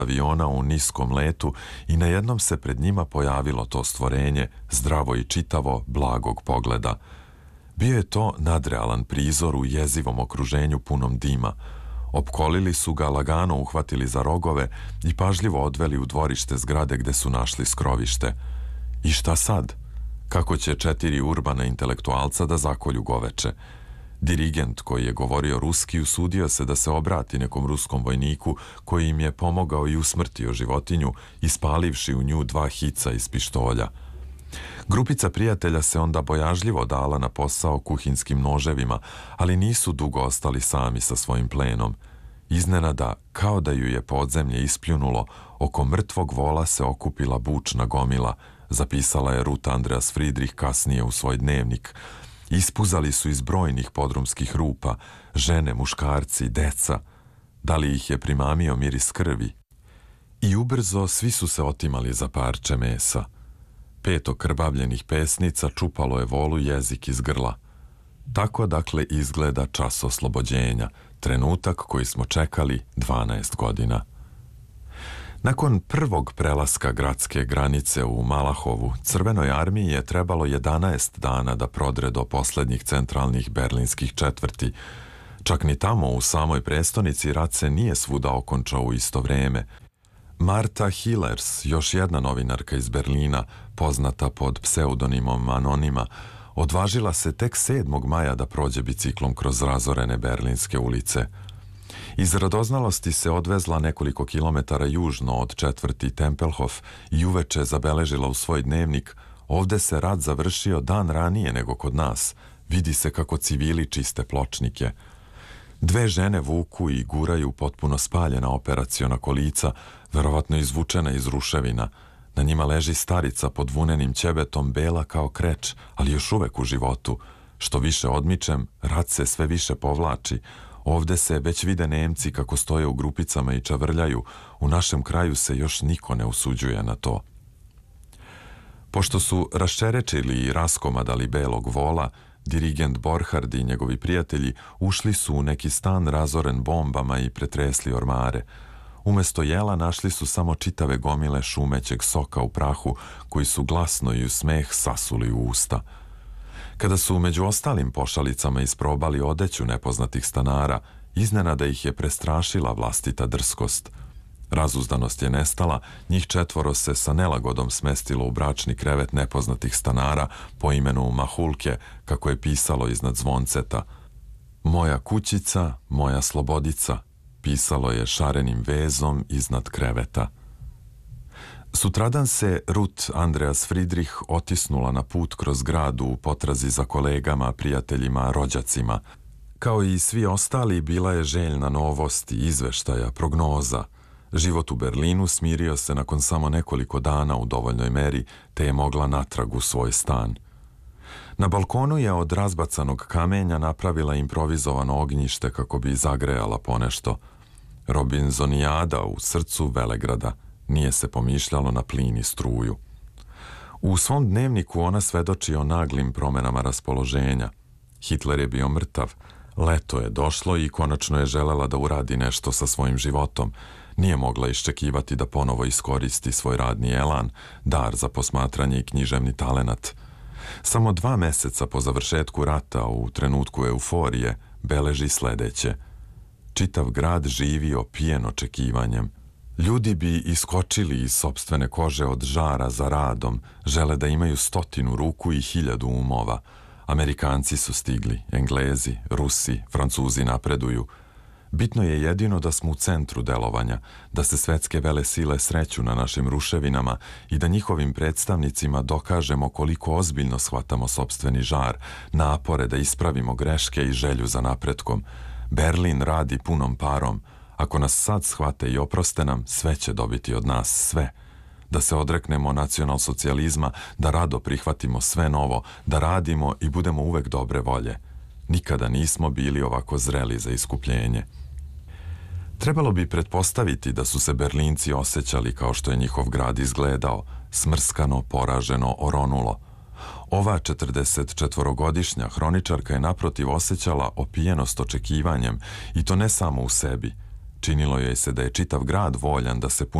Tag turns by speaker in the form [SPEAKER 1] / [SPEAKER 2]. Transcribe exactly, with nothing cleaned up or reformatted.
[SPEAKER 1] aviona u niskom letu i najednom se pred njima pojavilo to stvorenje, zdravo i čitavo, blagog pogleda. Bio je to nadrealan prizor u jezivom okruženju punom dima. Opkolili su ga, lagano uhvatili za rogove i pažljivo odveli u dvorište zgrade gde su našli skrovište. I šta sad? Kako će četiri urbana intelektualca da zakolju goveče? Dirigent koji je govorio ruski usudio se da se obrati nekom ruskom vojniku koji im je pomogao i usmrtio životinju, ispalivši u nju dva hica iz pištolja. Grupica prijatelja se onda bojažljivo dala na posao kuhinskim noževima, ali nisu dugo ostali sami sa svojim plenom. Iznenada, kao da ju je podzemlje ispljunulo, oko mrtvog vola se okupila bučna gomila, zapisala je Ruth Andreas Friedrich kasnije u svoj dnevnik. Ispuzali su iz brojnih podrumskih rupa, žene, muškarci, deca. Da li ih je primamio miris krvi? I ubrzo svi su se otimali za parče mesa. Pet okrvavljenih pesnica čupalo je volu jezik iz grla. Tako dakle izgleda čas oslobođenja, trenutak koji smo čekali dvanaest godina. Nakon prvog prelaska gradske granice u Malahovu, Crvenoj armiji je trebalo jedanaest dana da prodre do poslednjih centralnih berlinskih četvrti. Čak ni tamo u samoj prestonici rat se nije svuda okončao u isto vreme. Marta Hillers, još jedna novinarka iz Berlina, poznata pod pseudonimom Anonima, odvažila se tek sedmog maja da prođe biciklom kroz razorene berlinske ulice. Iz radoznalosti se odvezla nekoliko kilometara južno od četvrti Tempelhof i uveče zabeležila u svoj dnevnik: ovde se rat završio dan ranije nego kod nas, vidi se kako civili čiste pločnike. Dve žene vuku i guraju potpuno spaljena operaciona kolica, verovatno izvučena iz ruševina. Na njima leži starica pod vunenim ćebetom, bela kao kreč, ali još uvek u životu. Što više odmičem, rat se sve više povlači. Ovde se već vide Nemci kako stoje u grupicama i čavrljaju. U našem kraju se još niko ne usuđuje na to. Pošto su raščerečili i raskomadali belog vola, dirigent Borhard i njegovi prijatelji ušli su u neki stan razoren bombama i pretresli ormare. Umesto jela našli su samo čitave gomile šumećeg soka u prahu koji su glasno i u smeh sasuli u usta. Kada su među ostalim pošalicama isprobali odeću nepoznatih stanara, iznenada ih je prestrašila vlastita drskost. Razuzdanost je nestala, njih četvoro se sa nelagodom smestilo u bračni krevet nepoznatih stanara po imenu Mahulke, kako je pisalo iznad zvonceta. Moja kućica, moja slobodica, pisalo je šarenim vezom iznad kreveta. Sutradan se Ruth Andreas Friedrich otisnula na put kroz grad u potrazi za kolegama, prijateljima, rođacima. Kao i svi ostali, bila je željna novosti, izveštaja, prognoza. Život u Berlinu smirio se nakon samo nekoliko dana u dovoljnoj meri, te je mogla natrag u svoj stan. Na balkonu je od razbacanog kamenja napravila improvizovano ognjište kako bi zagrejala ponešto. Robinzonijada u srcu Velegrada. Nije se pomišljalo na plin i struju. U svom dnevniku ona svedoči o naglim promenama raspoloženja. Hitler je bio mrtav, leto je došlo i konačno je želela da uradi nešto sa svojim životom. Nije mogla iščekivati da ponovo iskoristi svoj radni elan, dar za posmatranje i književni talenat. Samo dva meseca po završetku rata, u trenutku euforije, beleži sledeće. Čitav grad živi opijen očekivanjem. Ljudi bi iskočili iz sopstvene kože od žara za radom, žele da imaju stotinu ruku i hiljadu umova. Amerikanci su stigli, Englezi, Rusi, Francuzi napreduju. Bitno je jedino da smo u centru delovanja, da se svetske velesile sreću na našim ruševinama i da njihovim predstavnicima dokažemo koliko ozbiljno shvatamo sopstveni žar, napore da ispravimo greške i želju za napretkom. Berlin radi punom parom. Ako nas sad shvate i oproste nam, sve će dobiti od nas, sve. Da se odreknemo nacionalsocijalizma, da rado prihvatimo sve novo, da radimo i budemo uvek dobre volje. Nikada nismo bili ovako zreli za iskupljenje. Trebalo bi pretpostaviti da su se Berlinci osjećali kao što je njihov grad izgledao, smrskano, poraženo, oronulo. Ova četrdesetčetvorogodišnja hroničarka je naprotiv osjećala opijenost očekivanjem, i to ne samo u sebi. Činilo joj se da je čitav grad voljan da se